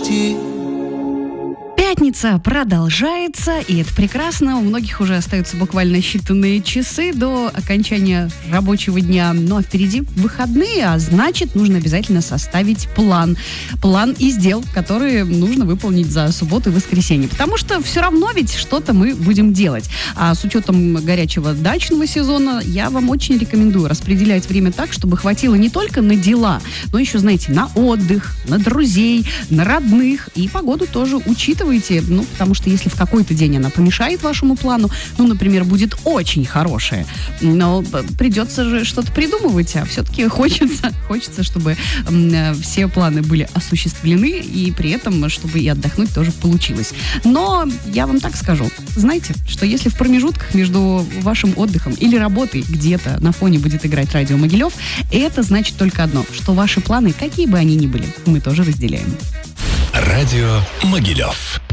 уйти. Пятница продолжается, и это прекрасно. У многих уже остаются буквально считанные часы до окончания рабочего дня. Ну а впереди выходные, а значит, нужно обязательно составить план. План из дел, которые нужно выполнить за субботу и воскресенье. Потому что все равно ведь что-то мы будем делать. А с учетом горячего дачного сезона, я вам очень рекомендую распределять время так, чтобы хватило не только на дела, но еще, знаете, на отдых, на друзей, на родных. И погоду тоже учитывайте. Ну, потому что если в какой-то день она помешает вашему плану, ну, например, будет очень хорошая, но придется же что-то придумывать, а все-таки хочется, чтобы все планы были осуществлены, и при этом, чтобы и отдохнуть тоже получилось. Но я вам так скажу, знаете, что если в промежутках между вашим отдыхом или работой где-то на фоне будет играть радио Могилев, это значит только одно, что ваши планы, какие бы они ни были, мы тоже разделяем. Радио Могилев.